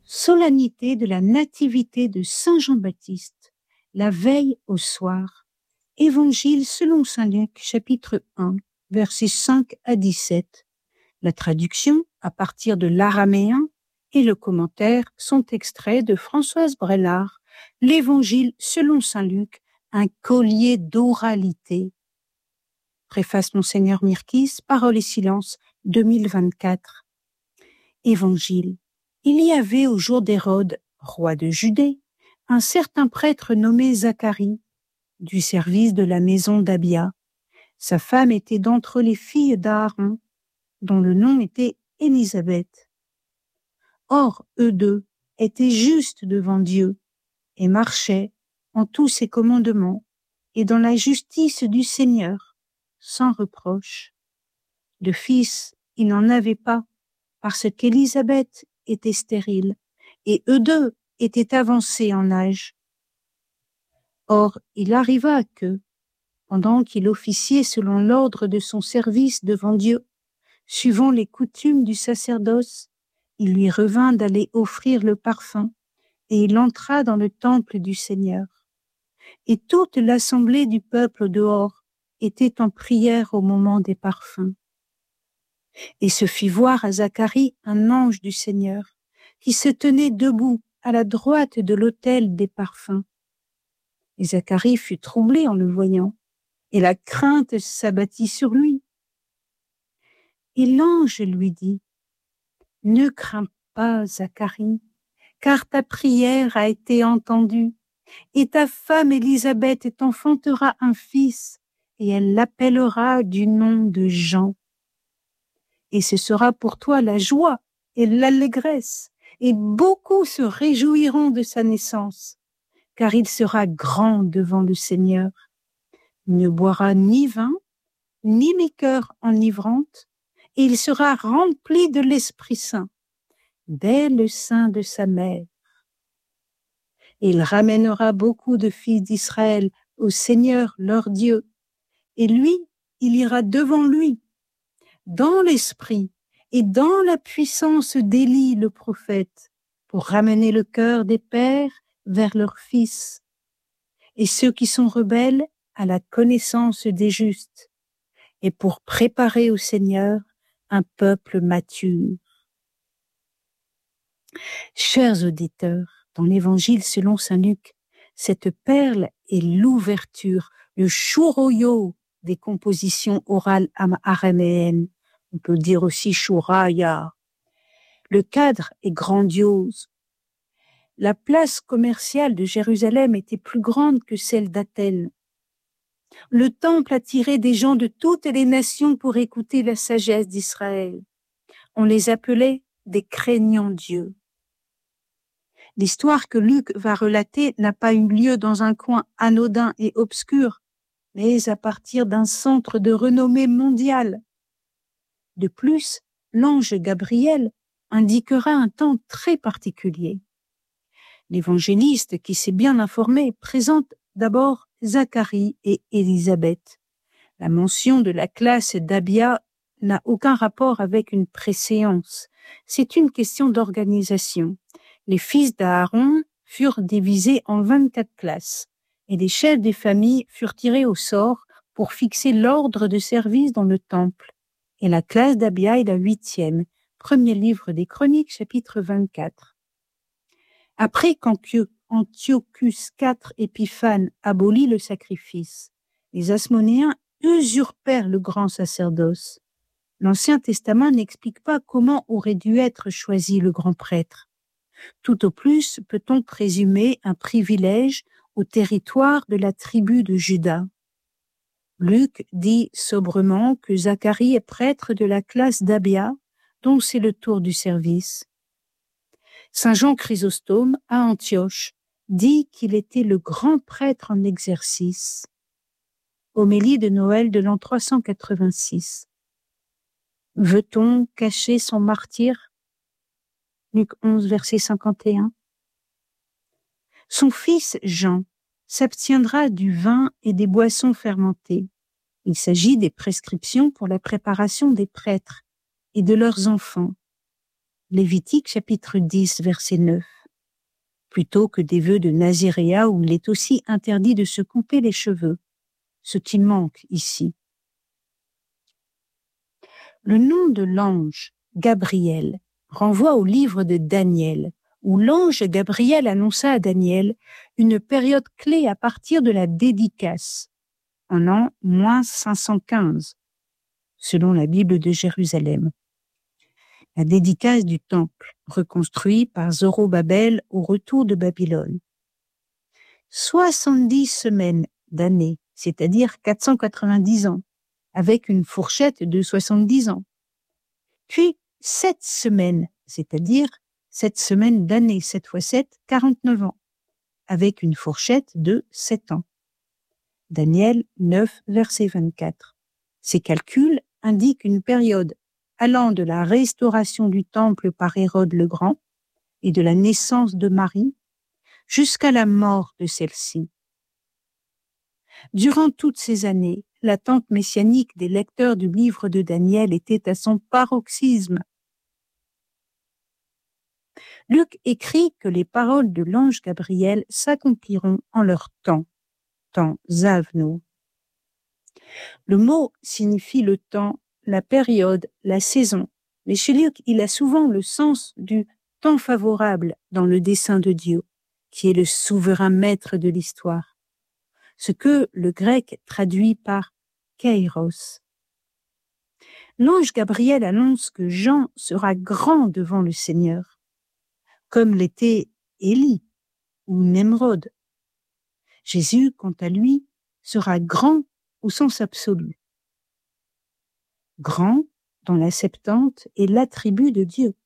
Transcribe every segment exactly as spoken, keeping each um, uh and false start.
Solennité de la nativité de Saint Jean-Baptiste, la veille au soir. Évangile selon Saint Luc, chapitre un, versets cinq à dix-sept. La traduction, à partir de l'araméen, et le commentaire sont extraits de Françoise Brellard, l'Évangile selon Saint Luc, un collier d'oralité. Préface Monseigneur Mirkis, Paroles et Silence, deux mille vingt-quatre. Évangile. Il y avait au jour d'Hérode, roi de Judée, un certain prêtre nommé Zacharie, du service de la maison d'Abia. Sa femme était d'entre les filles d'Aaron, dont le nom était Élisabeth. Or, eux deux étaient justes devant Dieu et marchaient en tous ses commandements et dans la justice du Seigneur, sans reproche. De fils, il n'en avait pas, parce qu'Élisabeth était stérile, et eux deux étaient avancés en âge. Or, il arriva que, pendant qu'il officiait selon l'ordre de son service devant Dieu, suivant les coutumes du sacerdoce, il lui revint d'aller offrir le parfum, et il entra dans le temple du Seigneur. Et toute l'assemblée du peuple dehors était en prière au moment des parfums. Et se fit voir à Zacharie un ange du Seigneur, qui se tenait debout à la droite de l'autel des parfums. Et Zacharie fut troublé en le voyant, et la crainte s'abattit sur lui. Et l'ange lui dit, « Ne crains pas, Zacharie, car ta prière a été entendue, et ta femme Élisabeth t'enfantera un fils, et elle l'appellera du nom de Jean. Et ce sera pour toi la joie et l'allégresse, et beaucoup se réjouiront de sa naissance, car il sera grand devant le Seigneur. Il ne boira ni vin, ni liqueur enivrante, et il sera rempli de l'Esprit Saint, dès le sein de sa mère. Et il ramènera beaucoup de filles d'Israël au Seigneur leur Dieu, et lui, il ira devant lui, dans l'esprit et dans la puissance d'Élie le prophète, pour ramener le cœur des pères vers leurs fils, et ceux qui sont rebelles à la connaissance des justes, et pour préparer au Seigneur un peuple mature. Chers auditeurs, dans l'Évangile selon Saint Luc, cette perle est l'ouverture, le chouroyo des compositions orales araméennes. On peut dire aussi chouraya. Le cadre est grandiose. La place commerciale de Jérusalem était plus grande que celle d'Athènes. Le temple attirait des gens de toutes les nations pour écouter la sagesse d'Israël. On les appelait des craignants Dieu. L'histoire que Luc va relater n'a pas eu lieu dans un coin anodin et obscur, mais à partir d'un centre de renommée mondiale. De plus, l'ange Gabriel indiquera un temps très particulier. L'évangéliste, qui s'est bien informé, présente d'abord Zacharie et Élisabeth. La mention de la classe d'Abia n'a aucun rapport avec une préséance. C'est une question d'organisation. Les fils d'Aaron furent divisés en vingt-quatre classes et les chefs des familles furent tirés au sort pour fixer l'ordre de service dans le temple. Et la classe d'Abia est la huitième, premier livre des Chroniques, chapitre vingt-quatre. Après qu'Antiochus quatre Épiphane abolit le sacrifice, les Asmonéens usurpèrent le grand sacerdoce. L'Ancien Testament n'explique pas comment aurait dû être choisi le grand prêtre. Tout au plus peut-on présumer un privilège au territoire de la tribu de Juda. Luc dit sobrement que Zacharie est prêtre de la classe d'Abia, dont c'est le tour du service. Saint Jean Chrysostome, à Antioche, dit qu'il était le grand prêtre en exercice. Homélie de Noël de l'an trois cent quatre-vingt-six. Veut-on cacher son martyre? Luc onze, verset cinquante et un. Son fils Jean s'abstiendra du vin et des boissons fermentées. Il s'agit des prescriptions pour la préparation des prêtres et de leurs enfants. Lévitique chapitre dix, verset neuf. Plutôt que des vœux de naziréat où il est aussi interdit de se couper les cheveux, ce qui manque ici. Le nom de l'ange Gabriel renvoie au livre de Daniel, où l'ange Gabriel annonça à Daniel une période clé à partir de la dédicace, en l'an moins cinq cent quinze, selon la Bible de Jérusalem. La dédicace du temple, reconstruit par Zorobabel au retour de Babylone. soixante-dix semaines d'années, c'est-à-dire quatre cent quatre-vingt-dix ans, avec une fourchette de soixante-dix ans. Puis sept semaines, c'est-à-dire sept semaines d'années, sept fois sept, quarante-neuf ans, avec une fourchette de sept ans. Daniel neuf, verset vingt-quatre. Ces calculs indiquent une période allant de la restauration du temple par Hérode le Grand et de la naissance de Marie jusqu'à la mort de celle-ci. Durant toutes ces années, l'attente messianique des lecteurs du livre de Daniel était à son paroxysme. Luc écrit que les paroles de l'ange Gabriel s'accompliront en leur temps, temps zavno. Le mot signifie le temps, la période, la saison, mais chez Luc, il a souvent le sens du temps favorable dans le dessein de Dieu, qui est le souverain maître de l'histoire, ce que le grec traduit par kairos. L'ange Gabriel annonce que Jean sera grand devant le Seigneur, comme l'était Élie ou Nemrod. Jésus, quant à lui, sera grand au sens absolu. Grand, dans la Septante, est l'attribut de Dieu.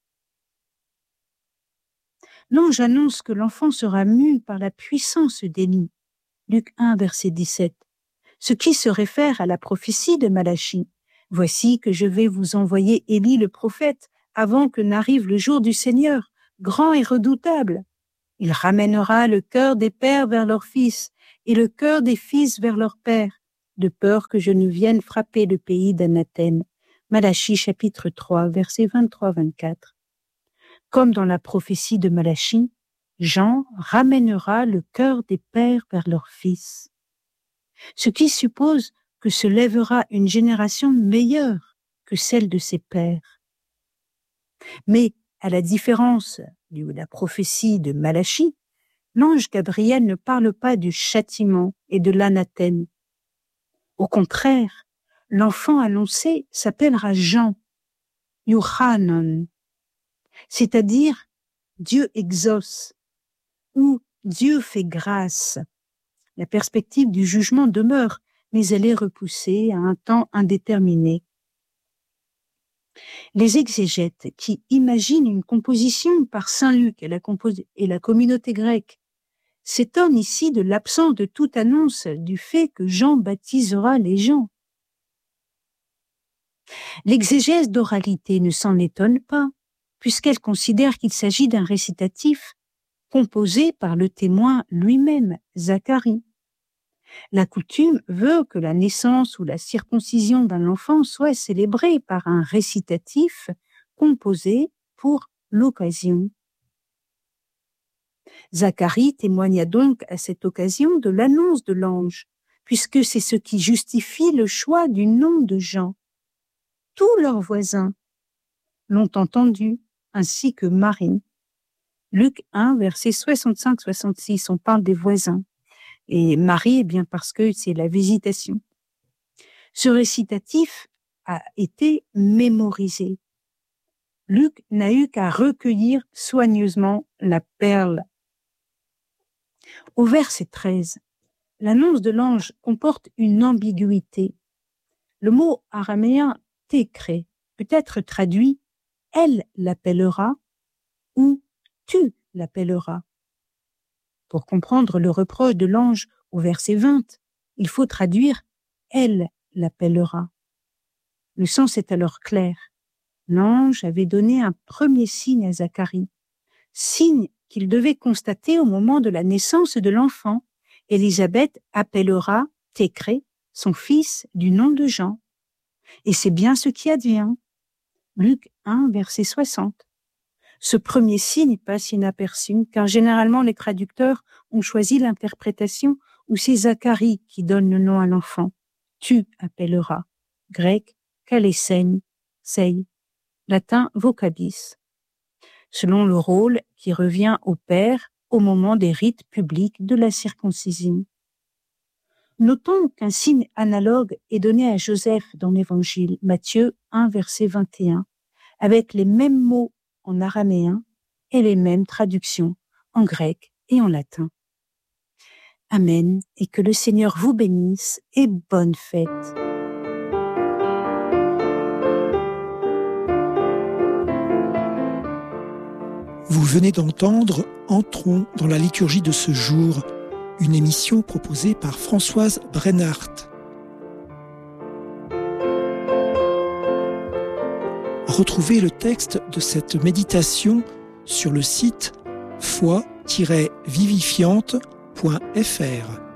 L'ange annonce que l'enfant sera mu par la puissance d'Élie. Luc un, verset dix-sept. Ce qui se réfère à la prophétie de Malachie. Voici que je vais vous envoyer Élie le prophète avant que n'arrive le jour du Seigneur, grand et redoutable. Il ramènera le cœur des pères vers leurs fils et le cœur des fils vers leurs pères, de peur que je ne vienne frapper le pays d'anathème. Malachie chapitre trois, versets vingt-trois à vingt-quatre. Comme dans la prophétie de Malachie, Jean ramènera le cœur des pères vers leurs fils, ce qui suppose que se lèvera une génération meilleure que celle de ses pères. Mais à la différence de la prophétie de Malachie, l'ange Gabriel ne parle pas du châtiment et de l'anathème. Au contraire, l'enfant annoncé s'appellera Jean, Yochanan, c'est-à-dire Dieu exauce ou Dieu fait grâce. La perspective du jugement demeure, mais elle est repoussée à un temps indéterminé. Les exégètes qui imaginent une composition par saint Luc et la, compos- et la communauté grecque s'étonnent ici de l'absence de toute annonce du fait que Jean baptisera les gens. L'exégèse d'oralité ne s'en étonne pas, puisqu'elle considère qu'il s'agit d'un récitatif composé par le témoin lui-même, Zacharie. La coutume veut que la naissance ou la circoncision d'un enfant soit célébrée par un récitatif composé pour l'occasion. Zacharie témoigna donc à cette occasion de l'annonce de l'ange, puisque c'est ce qui justifie le choix du nom de Jean. Tous leurs voisins l'ont entendu, ainsi que Marie. Luc un, versets soixante-cinq à soixante-six, on parle des voisins. Et Marie, eh bien parce que c'est la visitation. Ce récitatif a été mémorisé. Luc n'a eu qu'à recueillir soigneusement la perle. Au verset treize, l'annonce de l'ange comporte une ambiguïté. Le mot araméen « tékré » peut être traduit « elle l'appellera » ou « tu l'appelleras ». Pour comprendre le reproche de l'ange au verset vingt, il faut traduire « elle l'appellera ». Le sens est alors clair. L'ange avait donné un premier signe à Zacharie, signe qu'il devait constater au moment de la naissance de l'enfant. Élisabeth appellera Tékré, son fils, du nom de Jean. Et c'est bien ce qui advient. Luc un, verset soixante. Ce premier signe passe inaperçu, car généralement les traducteurs ont choisi l'interprétation où c'est Zacharie qui donne le nom à l'enfant. Tu appelleras. Grec, kalesen, sei. Latin, vocabis. Selon le rôle qui revient au père au moment des rites publics de la circoncision. Notons qu'un signe analogue est donné à Joseph dans l'Évangile, Matthieu un, verset vingt et un, avec les mêmes mots en araméen et les mêmes traductions en grec et en latin. Amen, et que le Seigneur vous bénisse et bonne fête. Vous venez d'entendre Entrons dans la liturgie de ce jour, une émission proposée par Françoise Brennart. Retrouvez le texte de cette méditation sur le site foi tiret vivifiante point f r.